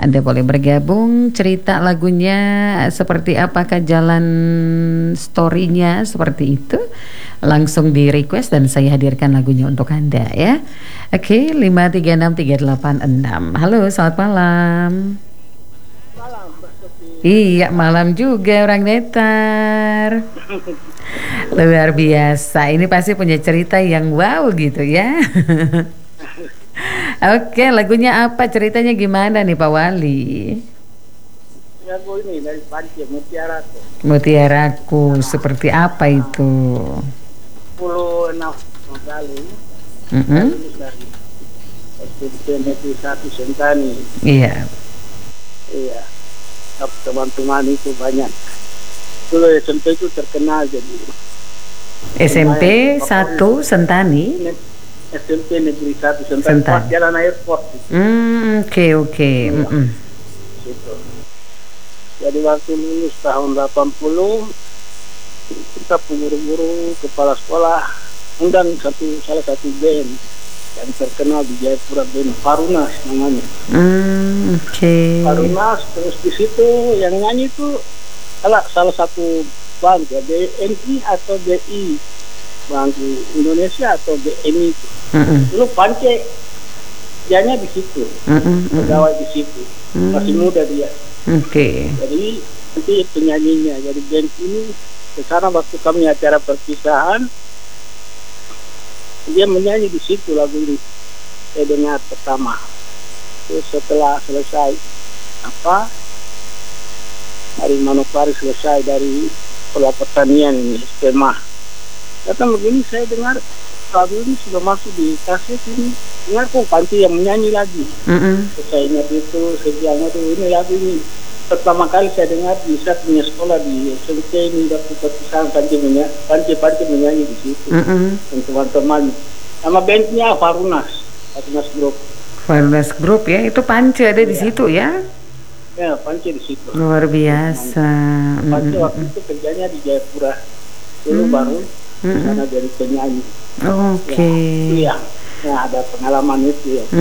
Anda boleh bergabung, cerita lagunya seperti apakah, jalan story-nya seperti itu. Langsung di request dan saya hadirkan lagunya untuk Anda ya. Oke, 5363866. Halo, selamat malam. Malam, Mbak Sofi. Iya, malam juga orang Netar. Luar biasa. Ini pasti punya cerita yang wow gitu ya. Oke, lagunya apa? Ceritanya gimana nih Pak Wali? Lagu ini dari Panci Mutiaraku. Mutiaraku seperti apa itu? 16 kali. Mm-mm. Dari SMP Negeri 1 Sentani. Iya. Iya. Teman-teman itu banyak. Dulu SMP itu terkenal jadi. SMP 1 Sentani. SMP Negeri 1 Sentani. Sentani. Pas Jalan Airport. Oke. Mm-mm. Situ. Jadi waktu lulus tahun 80, kita guru-guru kepala sekolah undang salah satu band yang terkenal di Jayapura, band Parunas namanya. Oke. Parunas, terus di situ yang nyanyi itu salah satu band ya, BNI atau BI, Bangku Indonesia atau BNI itu. Dulu Pance dianya di situ, pegawai di situ, masih muda dia. Oke. Jadi nanti penyanyinya, jadi band ini kesana waktu kami acara perpisahan, dia menyanyi di situ lagu ini. Saya dengar pertama. Terus setelah selesai hari Manokwari, selesai dari sekolah pertanian ini, SPMA. Datang begini saya dengar lagu ini sudah masuk di kaset ini. Dengar kok Panci yang menyanyi lagi. Terus saya ingat itu, saya bilang itu ini lagu ini. Pertama kali saya dengar di saat punya sekolah di SMP ini, waktu perpisahan Panci menyanyi di situ. Dan teman-teman. Nama bandnya Parunas Group. Parunas Group ya, itu Pance ada di situ ya? Ya, Panci di situ. Luar biasa. Panci waktu itu kerjanya di Jayapura. Dulu baru sana jadi penyanyi. Oke. Iya, ada pengalaman itu ya.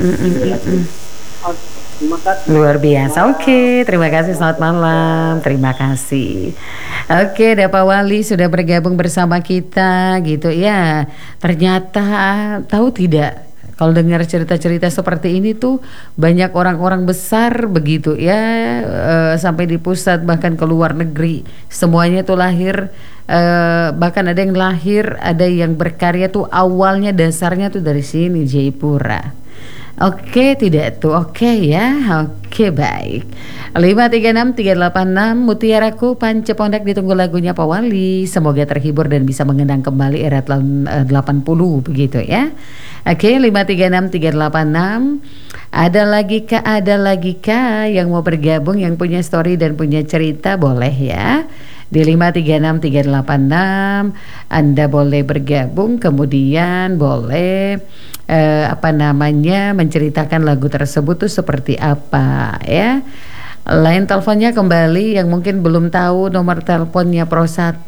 Terima kasih. Luar biasa. Oke, terima kasih. Selamat malam. Terima kasih. Oke, ada Pak Wali sudah bergabung bersama kita gitu ya. Ternyata tahu tidak, kalau dengar cerita-cerita seperti ini tuh banyak orang-orang besar begitu ya, sampai di pusat bahkan ke luar negeri, semuanya tuh lahir, bahkan ada yang lahir, ada yang berkarya tuh awalnya dasarnya tuh dari sini, Jayapura. Oke, tidak tuh, oke ya, oke baik. 5363866 Mutiaraku Pance Pondak, ditunggu lagunya Pak Wali. Semoga terhibur dan bisa mengenang kembali era tahun 80 begitu ya. Oke, 5363866. Ada lagi kah yang mau bergabung, yang punya story dan punya cerita, boleh ya. Di 5363866 Anda boleh bergabung, kemudian boleh menceritakan lagu tersebut tuh seperti apa ya. Line teleponnya kembali, yang mungkin belum tahu nomor teleponnya Pro 1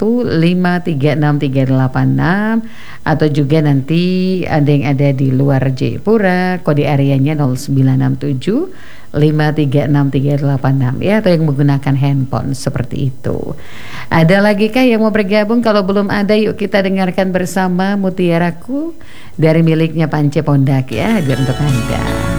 5363866, atau juga nanti ada yang ada di luar Jayapura, kode areanya 0967 5363866 ya, atau yang menggunakan handphone seperti itu. Ada lagi kah yang mau bergabung? Kalau belum ada, yuk kita dengarkan bersama Mutiaraku dari miliknya Pance Pondak ya, hadir untuk Anda.